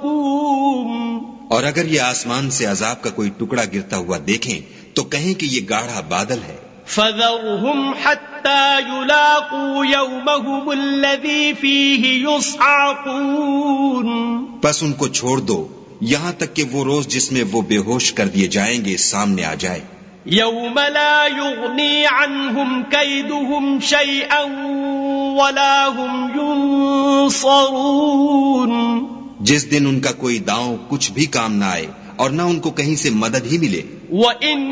मरकूम। और अगर ये आसमान से अजाब का कोई टुकड़ा गिरता हुआ देखें तो कहें कि ये गाढ़ा बादल है। फज़रहुम हत्ता युलाक़ू यौमहुम अल्लज़ी फ़ीही युस्अक़ून। बस उनको छोड़ दो यहाँ तक कि वो रोज जिसमें वो बेहोश कर दिए जाएंगे सामने आ जाए। यौम ला युग़नी अन्हुम कैदुहुम शैअन वला हुम युनसरून। जिस दिन उनका कोई दांव कुछ भी काम न आए और न उनको कहीं से मदद ही मिले। व इन